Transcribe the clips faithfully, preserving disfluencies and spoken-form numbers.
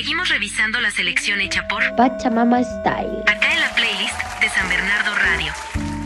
Seguimos revisando la selección hecha por Pachamama Style, acá en la playlist de San Bernardo Radio.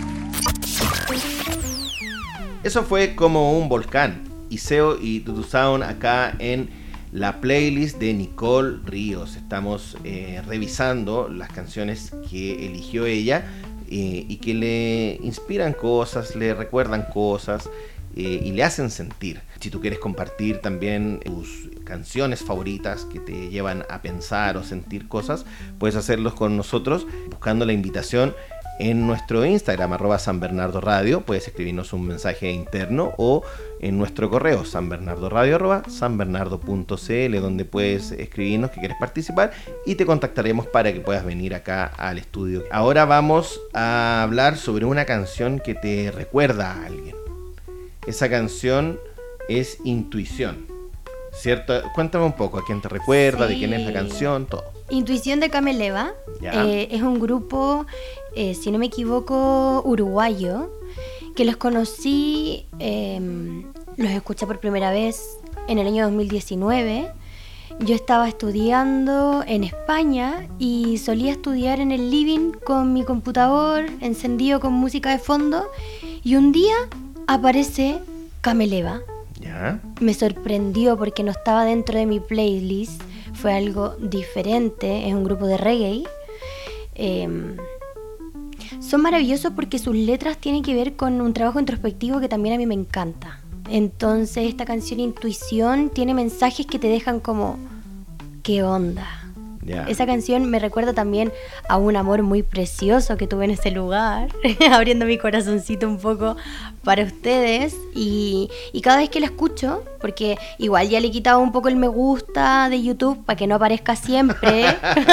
Eso fue Como un volcán, Iseo y Tutu Sound acá en la playlist de Nicole Ríos. Estamos eh, revisando las canciones que eligió ella eh, y que le inspiran cosas, le recuerdan cosas eh, y le hacen sentir. Si tú quieres compartir también tus canciones favoritas que te llevan a pensar o sentir cosas, puedes hacerlos con nosotros buscando la invitación en nuestro Instagram, arroba San Bernardo Radio. Puedes escribirnos un mensaje interno o en nuestro correo sanbernardoradio arroba sanbernardo punto cl, donde puedes escribirnos que quieres participar y te contactaremos para que puedas venir acá al estudio. Ahora vamos a hablar sobre una canción que te recuerda a alguien. Esa canción es Intuición, ¿cierto? Cuéntame un poco a quién te recuerda, sí, de quién es la canción, todo. Intuición de Cameleva. Eh, es un grupo, eh, si no me equivoco, uruguayo, que los conocí, eh, los escuché por primera vez en el año dos mil diecinueve. Yo estaba estudiando en España y solía estudiar en el living con mi computador encendido con música de fondo, y un día aparece Cameleva. ¿Ya? Me sorprendió porque no estaba dentro de mi playlist. Fue algo diferente, es un grupo de reggae. Eh, son maravillosos porque sus letras tienen que ver con un trabajo introspectivo que también a mí me encanta. Entonces esta canción Intuición tiene mensajes que te dejan como, ¿qué onda? Yeah. Esa canción me recuerda también a un amor muy precioso que tuve en ese lugar, abriendo mi corazoncito un poco para ustedes, y, y cada vez que la escucho, porque igual ya le he quitado un poco el me gusta de YouTube para que no aparezca siempre,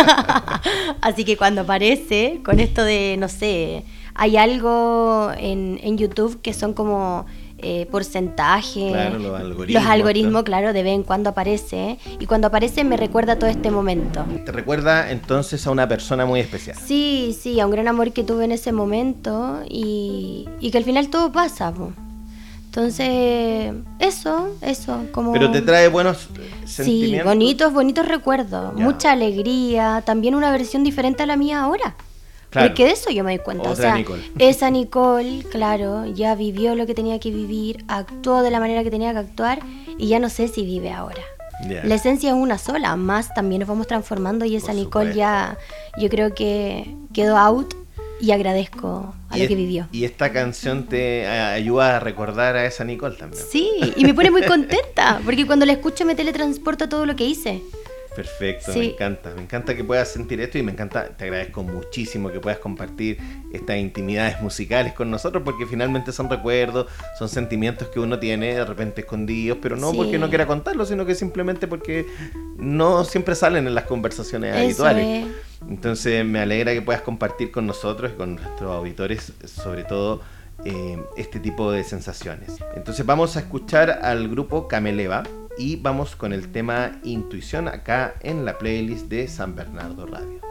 así que cuando aparece, con esto de, no sé, hay algo en, en YouTube que son como eh, porcentaje, claro, los algoritmos, los algoritmos claro, de vez en cuando aparece, y cuando aparece me recuerda todo este momento. ¿Te recuerda entonces a una persona muy especial? Sí, sí, a un gran amor que tuve en ese momento, y, y que al final todo pasa, po. Entonces, eso, eso, como... Pero te trae buenos sentimientos. Sí, bonitos, bonitos recuerdos, ya. Mucha alegría, también una versión diferente a la mía ahora. Claro. Porque de eso yo me doy cuenta. Otra o sea, Nicole. Esa Nicole, claro, ya vivió lo que tenía que vivir, actuó de la manera que tenía que actuar, y ya no sé si vive ahora. Yeah. La esencia es una sola, más también nos vamos transformando, y esa Por Nicole supuesto. Ya, yo creo que quedó out, y agradezco a y lo es, que vivió. Y esta canción te ayuda a recordar a esa Nicole también. Sí, y me pone muy contenta, porque cuando la escucho me teletransporta todo lo que hice. Perfecto, sí. Me encanta, me encanta que puedas sentir esto, y me encanta, te agradezco muchísimo que puedas compartir estas intimidades musicales con nosotros, porque finalmente son recuerdos, son sentimientos que uno tiene de repente escondidos, pero no sí. porque no quiera contarlos, sino que simplemente porque no siempre salen en las conversaciones Eso habituales. Es. Entonces me alegra que puedas compartir con nosotros y con nuestros auditores, sobre todo eh, este tipo de sensaciones. Entonces vamos a escuchar al grupo Cameleva y vamos con el tema Intuición acá en la playlist de San Bernardo Radio.